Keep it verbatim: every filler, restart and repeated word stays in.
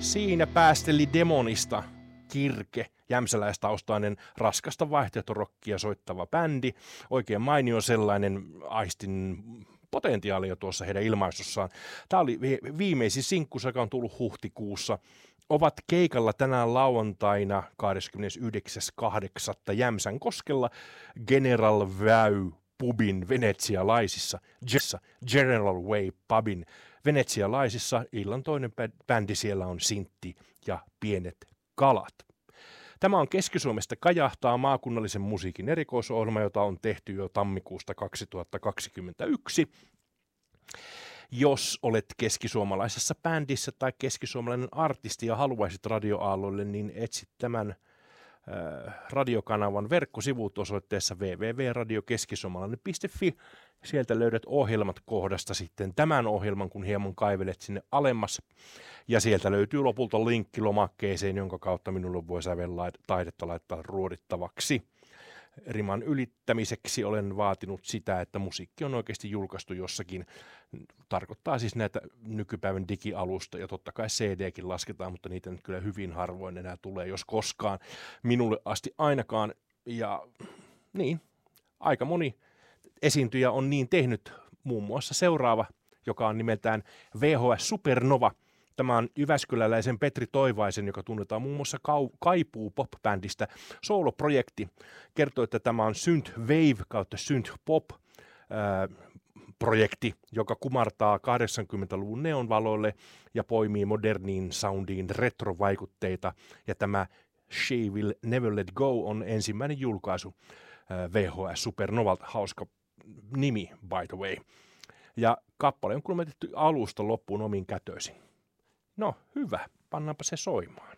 Siinä päästeli Demonista Kirke, jämsäläistaustainen raskasta vaihtoehtorokkia soittava bändi. Oikein mainio sellainen, aistin potentiaalia tuossa heidän ilmaisussaan. Tämä oli viimeisin sinkku, joka on tullut huhtikuussa. Ovat keikalla tänään lauantaina kahdeskymmenesyhdeksäs kahdeksatta Jämsänkoskella General Way pubin venetsialaisissa, General Way pubin venetsialaisissa. Illan toinen bändi siellä on Sintti ja Pienet kalat. Tämä on Keski-Suomesta kajahtaa maakunnallisen musiikin erikoisohjelma, jota on tehty jo tammikuusta kaksituhattakaksikymmentäyksi. Jos olet keskisuomalaisessa bändissä tai keskisuomalainen artisti ja haluaisit radioaalloille, niin etsit tämän äh, radiokanavan verkkosivut osoitteessa double-u double-u double-u piste radio keskisuomalainen piste fi. Sieltä löydät ohjelmat kohdasta sitten tämän ohjelman, kun hieman kaivelet sinne alemmas. Ja sieltä löytyy lopulta linkki lomakkeeseen, jonka kautta minulle voi säveltaidetta laittaa ruodittavaksi. Riman ylittämiseksi olen vaatinut sitä, että musiikki on oikeasti julkaistu jossakin. Tarkoittaa siis näitä nykypäivän digialusta ja totta kai C D:kin lasketaan, mutta niitä nyt kyllä hyvin harvoin enää tulee, jos koskaan minulle asti ainakaan. Ja niin, aika moni esiintyjä on niin tehnyt, muun muassa seuraava, joka on nimeltään V H S Supernova. Tämä on jyväskyläläisen Petri Toivaisen, joka tunnetaan muun muassa Kau- Kaipuu pop-bändistä, sooloprojekti. Kertoo, että tämä on synth wave kautta synth pop ää, projekti, joka kumartaa kahdeksankymmentäluvun neonvaloille ja poimii moderniin soundiin retrovaikutteita. Ja tämä She Will Never Let Go on ensimmäinen julkaisu ää, V H S Supernovalta. Hauska nimi, by the way. Ja kappale on kulmetettu alusta loppuun omin kätöisin. No hyvä, pannaanpa se soimaan.